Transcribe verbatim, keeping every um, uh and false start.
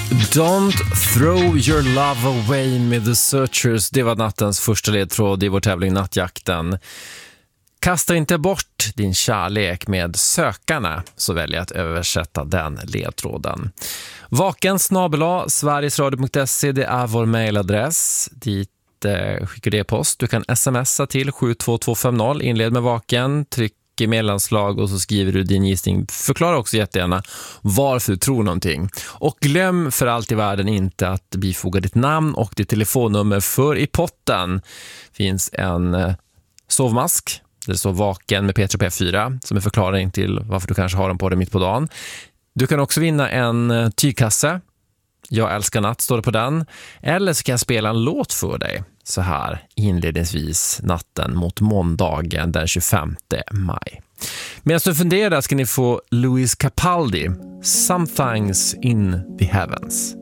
Don't throw your love away med The Searchers. Det var nattens första ledtråd i vår tävling Nattjakten. Kasta inte bort din kärlek med Sökarna, så väljer jag att översätta den ledtråden. Vaken snabel-a sverigesradio punkt se, det är vår mejladress. Dit eh, skickar du e-post. Du kan smsa till sju två två fem noll, inled med vaken, tryck i mellanslag och så skriver du din gissning. Förklara också jättegärna varför du tror någonting. Och glöm för allt i världen inte att bifoga ditt namn och ditt telefonnummer, för i potten finns en eh, sovmask. Det står vaken med P tre P fyra som är förklaring till varför du kanske har den på dig mitt på dagen. Du kan också vinna en tygkasse. Jag älskar natt står det på den. Eller så kan jag spela en låt för dig så här inledningsvis natten mot måndagen den tjugofemte maj. Medan du funderar ska ni få Louis Capaldi, Something's in the Heavens.